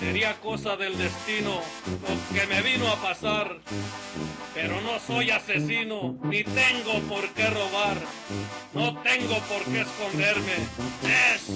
Sería cosa del destino lo que me vino a pasar, pero no soy asesino, ni tengo por qué robar, no tengo por qué esconderme.